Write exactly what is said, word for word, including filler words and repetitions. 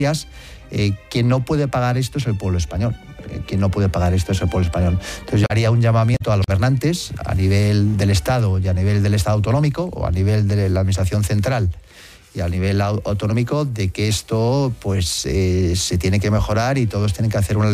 Eh, quien no puede pagar esto es el pueblo español. Eh, quien no puede pagar esto es el pueblo español. Entonces yo haría un llamamiento a los gobernantes a nivel del Estado y a nivel del Estado autonómico o a nivel de la Administración central y a nivel autonómico de que esto pues eh, se tiene que mejorar y todos tienen que hacer una